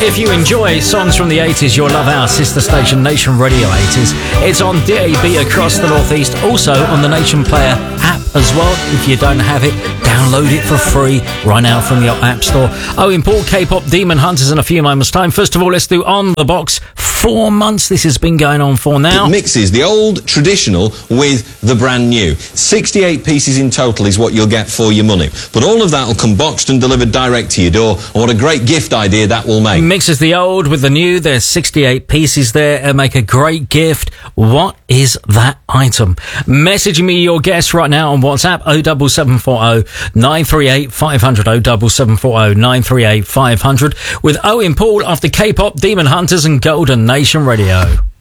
If you enjoy songs from the 80s, you'll love our sister station Nation Radio 80s. It's on DAB across the Northeast, also on the Nation Player app as well. If you don't have it, download it for free right now from your app store. Owen Paul, K-pop Demon Hunters in a few moments' time. First of all, let's do On The Box. 4 months this has been going on for now. It mixes the old traditional with the brand new. 68 pieces in total is what you'll get for your money. But all of that will come boxed and delivered direct to your door. And what a great gift idea that will make. Mixes the old with the new. There's 68 pieces there and make a great gift. What is that item? Message me your guess right now on WhatsApp 07740 938 500 07740 938 500 with Owen Paul after K-pop Demon Hunters and Golden Nation Radio.